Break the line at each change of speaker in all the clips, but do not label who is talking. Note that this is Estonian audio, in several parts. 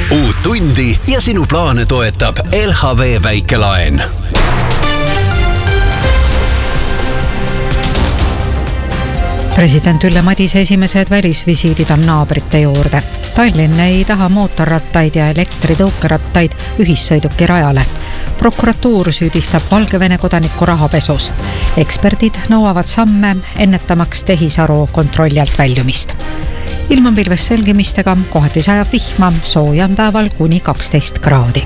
Uut tundi ja sinu plaane toetab LHV väikelaen.
President Ülle Madise esimesed välisvisiidid on naabrite juurde. Tallinn ei taha mootorrattaid ja elektritõukerattaid ühissõiduki rajale. Prokuratuur süüdistab Valgevene kodanikku rahapesus. Eksperdid nõuavad samme ennetamaks tehisaru kontrolli alt väljumist. Ilm on pilves selgimistega, kohati sajab vihma, sooja on päeval kuni 12 kraadi.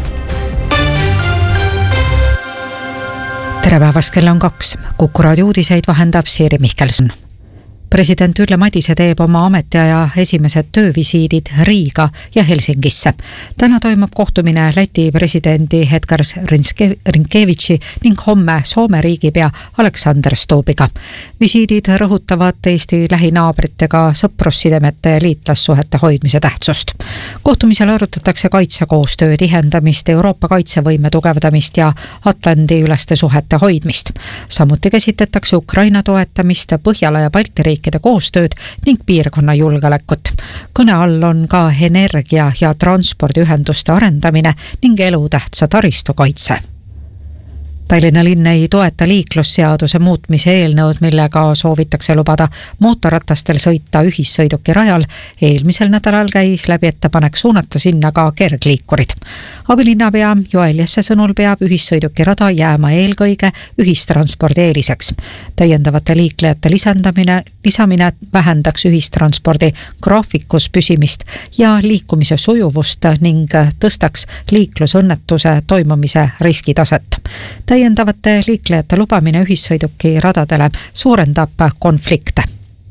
Tere päevast, kell on 2. Kuku raadio uudiseid vahendab Siiri Mihkelson. President Ülle Madise teeb oma ametiaja esimesed töövisiidid Riiga ja Helsingisse. Täna toimub kohtumine Läti presidendi Edgars Rinkevitši ning homme Soome riigipea Alexander Stubbiga. Visiidid rõhutavad Eesti lähinaabritega sõprussidemete ja liitlassuhete hoidmise tähtsust. Kohtumisel arutatakse kaitsekoostöö tihendamist, Euroopa kaitsevõime tugevdamist ja Atlandi-üleste suhete hoidmist. Samuti käsitletakse Ukraina toetamist, Põhjala ja Balti riikide koostööd ning piirkonna julgeolekut. Kõne all on ka energia- ja transpordiühenduste arendamine ning elutähtsa taristu kaitse. Tallinna linn ei toeta liiklusseaduse muutmise eelnõud, millega soovitakse lubada mootorratastel sõita ühissõiduki rajal. Eelmisel nädalal käis läbi ettepanek suunata sinna ka kergliikurid. Abilinnapea Joel Jesse sõnul peab ühissõiduki rada jääma eelkõige ühistranspordi eeliseks. Täiendavate liiklejate lisamine vähendaks ühistranspordi graafikus püsimist ja liikumise sujuvust ning tõstaks liiklusõnnetuse toimumise riskitaset. Täiendavate liiklejate lubamine ühissõiduki radadele suurendab konflikte.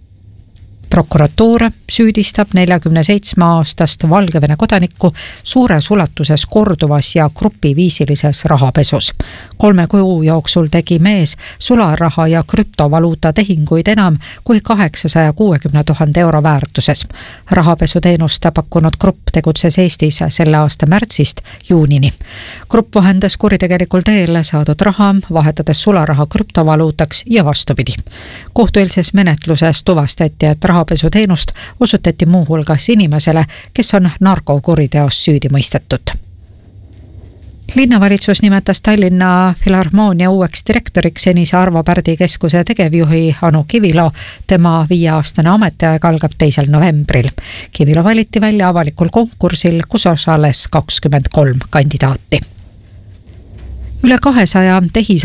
Prokuratuur süüdistab 47-aastast Valgevene kodanikku suures ulatuses korduvas ja grupiviisilises rahapesus. 3 kuu jooksul tegi mees sularaha ja krüptovaluuta tehinguid enam kui 860 000 euro väärtuses. Rahapesuteenust pakkunud grupp tegutses Eestis selle aasta märtsist juunini. Grupp vahendas kuritegelikul teel saadud raha, vahetades sularaha krüptovaluutaks ja vastupidi. Kohtueelses menetluses tuvastati, et rahapesuteenust osutati muuhulgas inimesele, kes on narkokuriteos süüdi mõistetud. Linnavalitsus nimetas Tallinna Filharmoonia uueks direktoriks senise Arvo Pärdi keskuse tegevjuhi Anu Kivilo. Tema 5-aastane ametiaeg algab 2. novembril. Kivilo valiti välja avalikul konkursil, kus osales 23 kandidaati. Üle 200